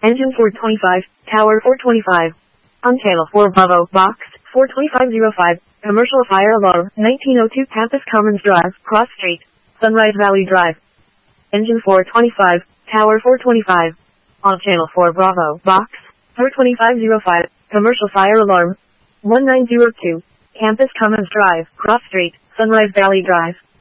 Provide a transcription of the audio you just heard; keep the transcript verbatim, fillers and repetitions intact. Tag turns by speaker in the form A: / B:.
A: Engine four twenty-five, Tower four twenty-five. On channel four Bravo, box, four twenty-five oh five, commercial fire alarm, nineteen oh two Campus Commons Drive, Cross Street, Sunrise Valley Drive. Engine four twenty-five, Tower four twenty-five. On channel four Bravo, box, four twenty-five oh five, commercial fire alarm, one nine oh two, Campus Commons Drive, Cross Street, Sunrise Valley Drive.